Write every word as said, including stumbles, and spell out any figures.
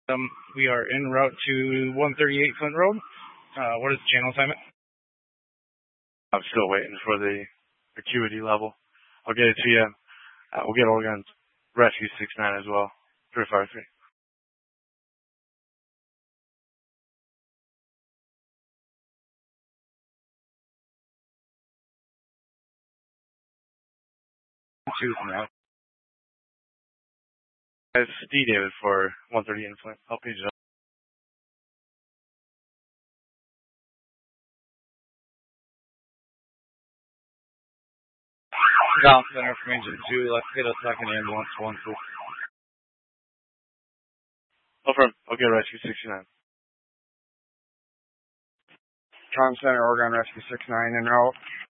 Um, we are en route to one thirty-eight Flint Road. Uh, what is the channel assignment? I'm still waiting for the acuity level. I'll get it to you. Uh, we'll get Oregon Rescue six nine as well. three five three. Two from now. It's D. David for one thirty in Flint. I'll page it up. Down center from engine two. Let's get a second ambulance. One two. Affirm. I'll get Rescue sixty-nine. Con Center, Oregon Rescue six nine en route.